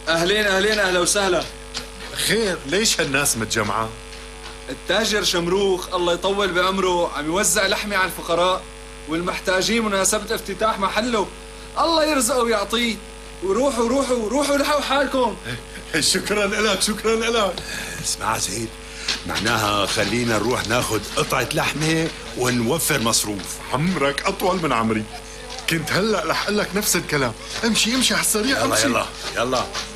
اهلين اهلين، اهلا وسهلا. خير، ليش هالناس متجمعة؟ التاجر شمروخ الله يطول بعمره عم يوزع لحمة على الفقراء والمحتاجين مناسبة افتتاح محله. الله يرزقه ويعطيه. وروحوا روحوا روحوا لحقوا حالكم. شكرا لك، شكرا لك. اسمع زيد، معناها خلينا نروح ناخذ قطعة لحمة ونوفر مصروف. عمرك أطول من عمري، كنت هلأ رح أقول لك نفس الكلام. امشي امشي على السريع، يلا امشي. يلا يلا.